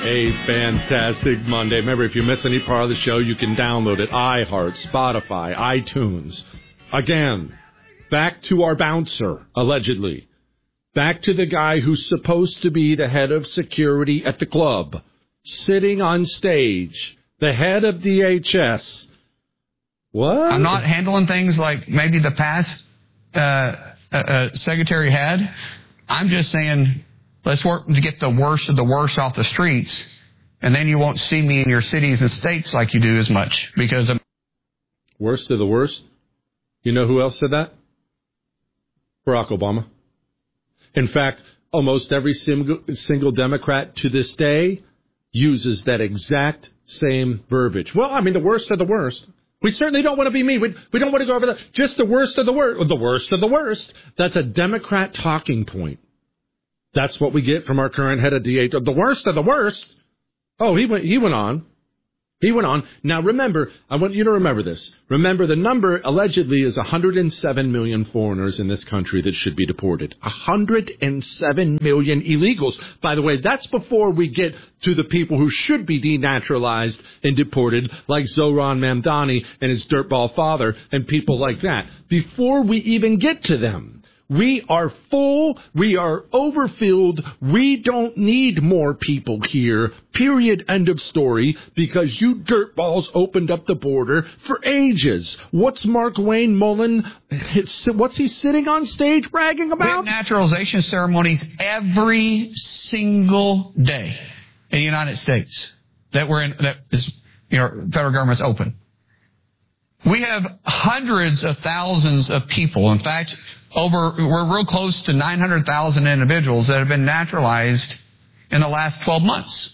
a fantastic Monday. Remember, if you miss any part of the show, you can download it. iHeart, Spotify, iTunes. Again, back to our bouncer, allegedly. Back to the guy who's supposed to be the head of security at the club, sitting on stage, the head of DHS. What? I'm not handling things like maybe the past secretary had. I'm just saying, let's work to get the worst of the worst off the streets, and then you won't see me in your cities and states like you do as much. Because of worst of the worst? You know who else said that? Barack Obama. In fact, almost every single Democrat to this day uses that exact same verbiage. Well, I mean, the worst of the worst. We certainly don't want to be mean. We don't want to go over that. Just the worst of the worst. The worst of the worst. That's a Democrat talking point. That's what we get from our current head of DA. The worst of the worst. Oh, he went on. He went on. Now, remember, I want you to remember this. Remember, the number allegedly is 107 million foreigners in this country that should be deported. 107 million illegals. By the way, that's before we get to the people who should be denaturalized and deported, like Zohran Mamdani and his dirtball father and people like that. Before we even get to them. We are full. We are overfilled. We don't need more people here. Period. End of story. Because you dirtballs opened up the border for ages. What's Mark Wayne Mullen? What's he sitting on stage bragging about? We have naturalization ceremonies every single day in the United States that is, federal government's open. We have hundreds of thousands of people. In fact, we're real close to 900,000 individuals that have been naturalized in the last 12 months.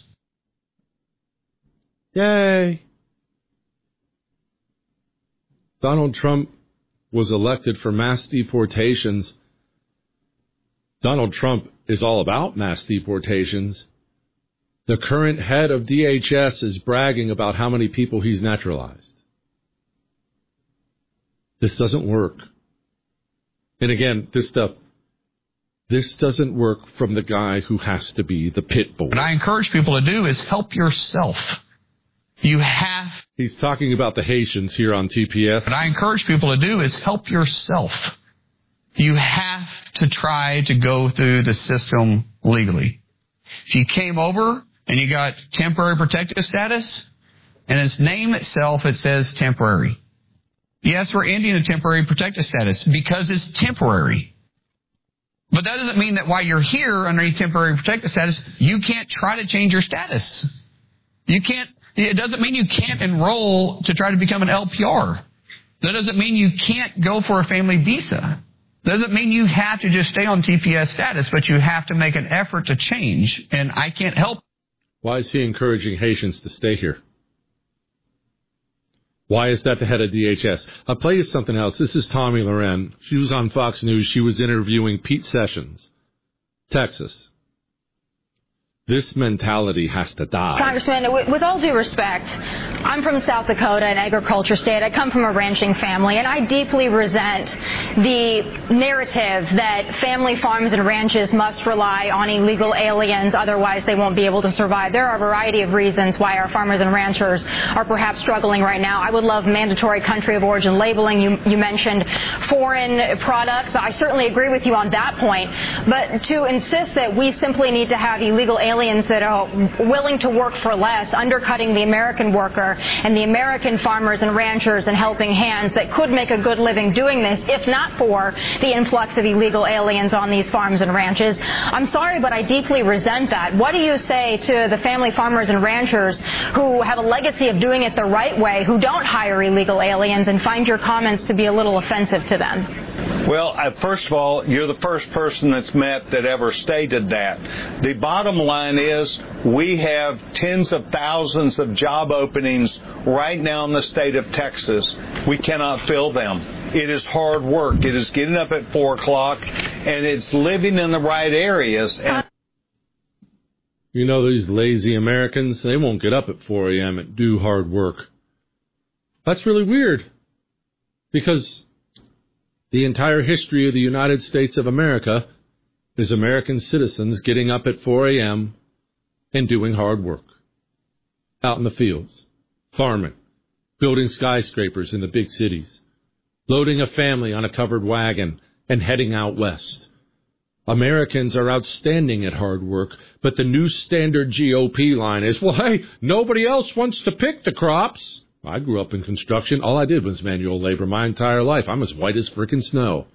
Yay. Donald Trump was elected for mass deportations. Donald Trump is all about mass deportations. The current head of DHS is bragging about how many people he's naturalized. This doesn't work. And again, this doesn't work from the guy who has to be the pit bull. What I encourage people to do is help yourself. He's talking about the Haitians here on TPS. What I encourage people to do is help yourself. You have to try to go through the system legally. If you came over and you got temporary protective status, and its name itself, it says temporary. Yes, we're ending the temporary protective status because it's temporary. But that doesn't mean that while you're here underneath temporary protective status, you can't try to change your status. It doesn't mean you can't enroll to try to become an LPR. That doesn't mean you can't go for a family visa. That doesn't mean you have to just stay on TPS status, but you have to make an effort to change. And I can't help. Why is he encouraging Haitians to stay here? Why is that the head of DHS? I'll play you something else. This is Tommy Loren. She was on Fox News. She was interviewing Pete Sessions, Texas. This mentality has to die. Congressman, with all due respect, I'm from South Dakota, an agriculture state. I come from a ranching family, and I deeply resent the narrative that family farms and ranches must rely on illegal aliens, otherwise they won't be able to survive. There are a variety of reasons why our farmers and ranchers are perhaps struggling right now. I would love mandatory country of origin labeling. You mentioned foreign products. I certainly agree with you on that point. But to insist that we simply need to have illegal aliens that are willing to work for less, undercutting the American worker and the American farmers and ranchers and helping hands that could make a good living doing this, if not for the influx of illegal aliens on these farms and ranches. I'm sorry, but I deeply resent that. What do you say to the family farmers and ranchers who have a legacy of doing it the right way, who don't hire illegal aliens, and find your comments to be a little offensive to them? Well, first of all, you're the first person that's met that ever stated that. The bottom line is we have tens of thousands of job openings right now in the state of Texas. We cannot fill them. It is hard work. It is getting up at 4 o'clock, and it's living in the right areas. And you know, these lazy Americans, they won't get up at 4 a.m. and do hard work. That's really weird, because the entire history of the United States of America is American citizens getting up at 4 a.m., and doing hard work. Out in the fields, farming, building skyscrapers in the big cities, loading a family on a covered wagon and heading out west. Americans are outstanding at hard work, but the new standard GOP line is, well, hey, nobody else wants to pick the crops. I grew up in construction. All I did was manual labor my entire life. I'm as white as frickin' snow.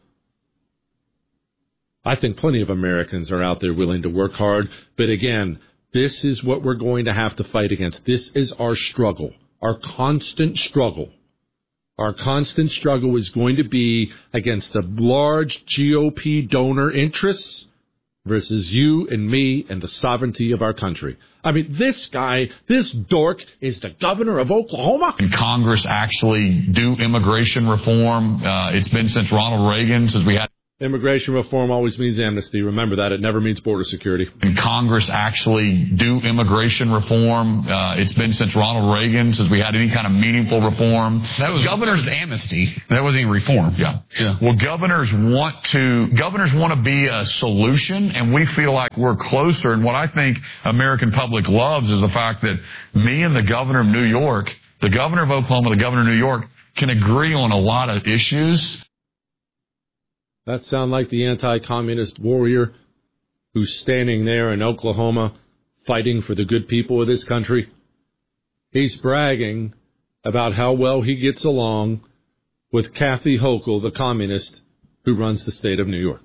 I think plenty of Americans are out there willing to work hard, but again, this is what we're going to have to fight against. This is our struggle, our constant struggle. Our constant struggle is going to be against the large GOP donor interests versus you and me and the sovereignty of our country. I mean, this guy, this dork, is the governor of Oklahoma. Can Congress actually do immigration reform? It's been since Ronald Reagan, since we had... Immigration reform always means amnesty. Remember that. It never means border security. Can Congress actually do immigration reform? It's been since Ronald Reagan, since we had any kind of meaningful reform. That was governor's amnesty. That wasn't even reform. Yeah. Well, governors want to be a solution, and we feel like we're closer. And what I think American public loves is the fact that me and the governor of New York, the governor of Oklahoma, the governor of New York, can agree on a lot of issues. That sound like the anti-communist warrior who's standing there in Oklahoma fighting for the good people of this country? He's bragging about how well he gets along with Kathy Hochul, the communist who runs the state of New York.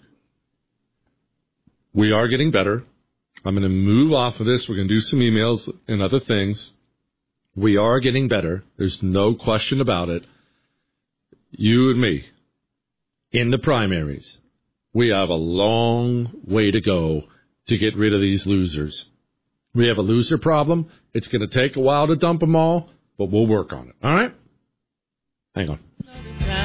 We are getting better. I'm going to move off of this. We're going to do some emails and other things. We are getting better. There's no question about it. You and me. In the primaries, we have a long way to go to get rid of these losers. We have a loser problem. It's going to take a while to dump them all, but we'll work on it. All right? Hang on.